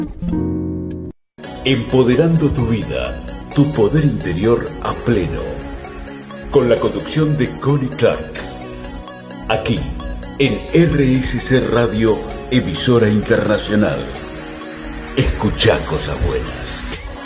Empoderando tu vida, tu poder interior a pleno. Con la conducción de Connie Clark. Aquí, en RSC Radio, emisora internacional. Escuchá cosas buenas.